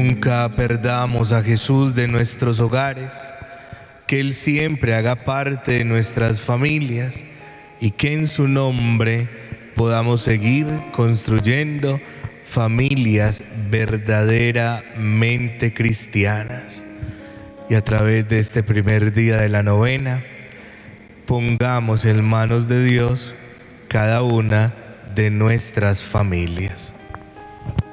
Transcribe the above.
nunca perdamos a Jesús de nuestros hogares, que Él siempre haga parte de nuestras familias y que en su nombre podamos seguir construyendo familias verdaderamente cristianas. Y a través de este primer día de la novena, pongamos en manos de Dios cada una de nuestras familias.